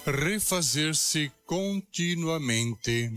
refazer-se continuamente.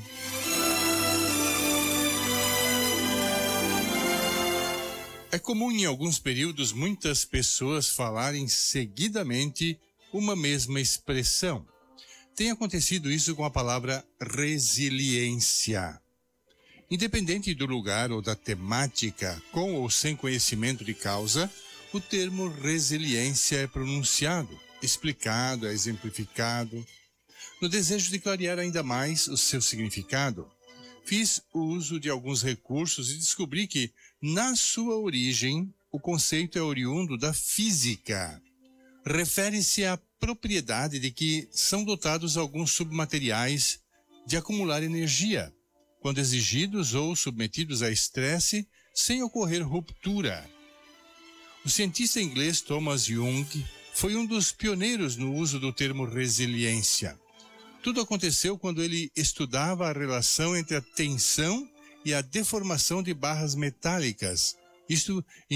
É comum em alguns períodos muitas pessoas falarem seguidamente uma mesma expressão. Tem acontecido isso com a palavra resiliência. Independente do lugar ou da temática, com ou sem conhecimento de causa, o termo resiliência é pronunciado, explicado, é exemplificado. No desejo de clarear ainda mais o seu significado, fiz uso de alguns recursos e descobri que, na sua origem, o conceito é oriundo da física. Refere-se à propriedade de que são dotados alguns submateriais de acumular energia, quando exigidos ou submetidos a estresse, sem ocorrer ruptura. O cientista inglês Thomas Young foi um dos pioneiros no uso do termo resiliência. Tudo aconteceu quando ele estudava a relação entre a tensão e a deformação de barras metálicas, isto em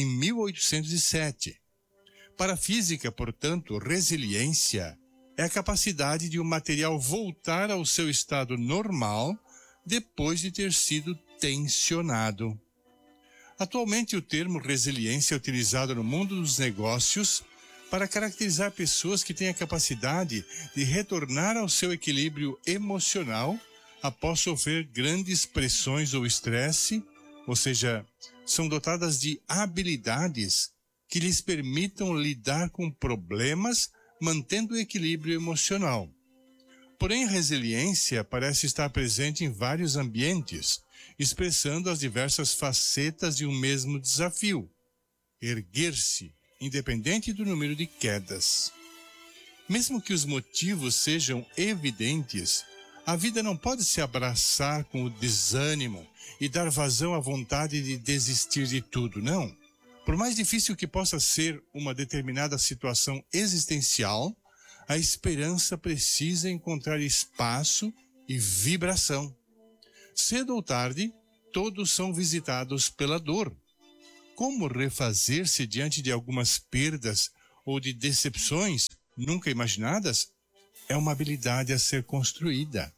1807. Para a física, portanto, resiliência é a capacidade de um material voltar ao seu estado normal depois de ter sido tensionado. Atualmente, o termo resiliência é utilizado no mundo dos negócios para caracterizar pessoas que têm a capacidade de retornar ao seu equilíbrio emocional após sofrer grandes pressões ou estresse, ou seja, são dotadas de habilidades que lhes permitam lidar com problemas mantendo o equilíbrio emocional. Porém, a resiliência parece estar presente em vários ambientes, expressando as diversas facetas de um mesmo desafio: erguer-se, independente do número de quedas. Mesmo que os motivos sejam evidentes, a vida não pode se abraçar com o desânimo e dar vazão à vontade de desistir de tudo, não. Por mais difícil que possa ser uma determinada situação existencial, a esperança precisa encontrar espaço e vibração. Cedo ou tarde, todos são visitados pela dor. Como refazer-se diante de algumas perdas ou de decepções nunca imaginadas é uma habilidade a ser construída.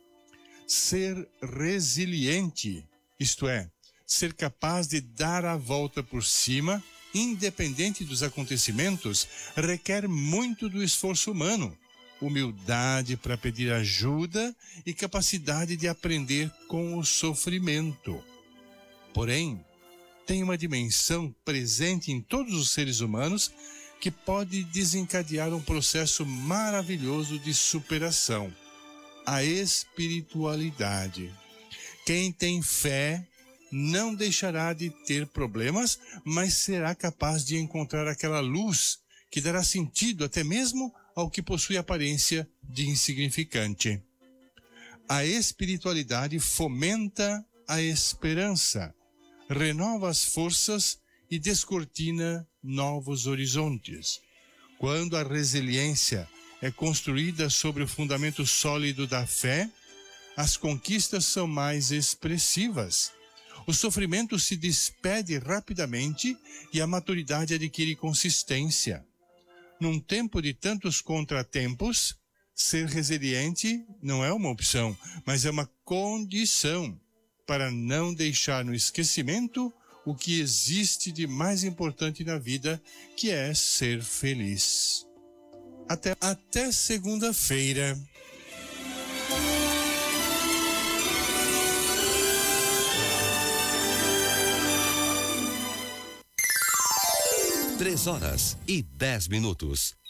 Ser resiliente, isto é, ser capaz de dar a volta por cima, independente dos acontecimentos, requer muito do esforço humano, humildade para pedir ajuda e capacidade de aprender com o sofrimento. Porém, tem uma dimensão presente em todos os seres humanos que pode desencadear um processo maravilhoso de superação: a espiritualidade. Quem tem fé não deixará de ter problemas, mas será capaz de encontrar aquela luz que dará sentido até mesmo ao que possui aparência de insignificante. A espiritualidade fomenta a esperança, renova as forças e descortina novos horizontes. Quando a resiliência é construída sobre o fundamento sólido da fé, as conquistas são mais expressivas. O sofrimento se despede rapidamente e a maturidade adquire consistência. Num tempo de tantos contratempos, ser resiliente não é uma opção, mas é uma condição para não deixar no esquecimento o que existe de mais importante na vida, que é ser feliz. Até segunda-feira. Três horas e 10 minutos.